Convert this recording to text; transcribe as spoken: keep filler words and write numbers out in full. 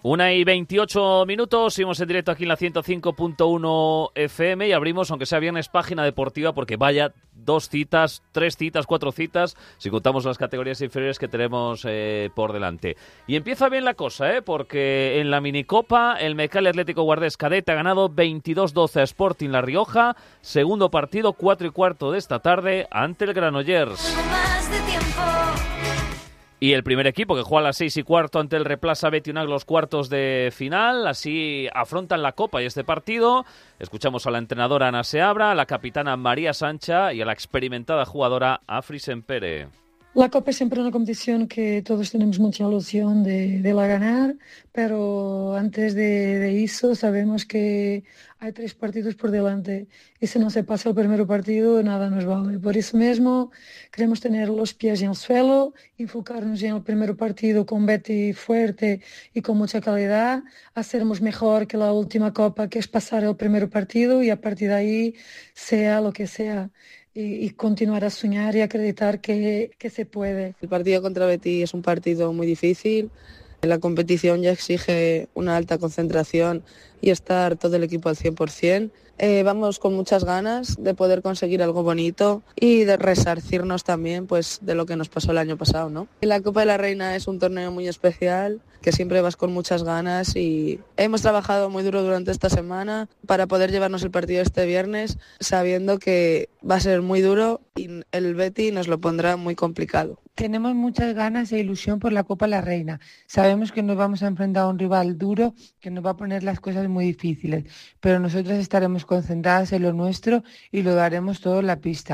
Una y veintiocho minutos, seguimos en directo aquí en la ciento cinco punto uno F M y abrimos, aunque sea viernes, página deportiva, porque vaya dos citas, tres citas, cuatro citas, si contamos las categorías inferiores que tenemos eh, por delante. Y empieza bien la cosa, ¿eh? Porque en la minicopa el Mecale Atlético Guardés Cadete ha ganado veintidós doce a Sporting La Rioja, segundo partido, cuatro y cuarto de esta tarde, ante el Granollers. Y el primer equipo que juega a las seis y cuarto ante el Replaza Betionag los cuartos de final. Así afrontan la Copa y este partido. Escuchamos a la entrenadora Ana Seabra, a la capitana María Sancha y a la experimentada jugadora Afri Sempere. La Copa es siempre una competición que todos tenemos mucha ilusión de, de la ganar, pero antes de, de eso sabemos que hay tres partidos por delante y si no se pasa el primer partido nada nos vale. Por eso mismo queremos tener los pies en el suelo, enfocarnos en el primer partido con Betty fuerte y con mucha calidad, hacernos mejor que la última Copa, que es pasar el primer partido y a partir de ahí sea lo que sea. Y, y continuar a soñar y acreditar que, que se puede. El partido contra Betty es un partido muy difícil. La competición ya exige una alta concentración y estar todo el equipo al cien por ciento. Eh, vamos con muchas ganas de poder conseguir algo bonito y de resarcirnos también pues, de lo que nos pasó el año pasado, ¿no? La Copa de la Reina es un torneo muy especial, que siempre vas con muchas ganas y hemos trabajado muy duro durante esta semana para poder llevarnos el partido este viernes, sabiendo que va a ser muy duro y el Betty nos lo pondrá muy complicado. Tenemos muchas ganas e ilusión por la Copa de la Reina. Sabemos que nos vamos a enfrentar a un rival duro que nos va a poner las cosas muy difíciles, pero nosotros estaremos concentradas en lo nuestro y lo daremos todo en la pista.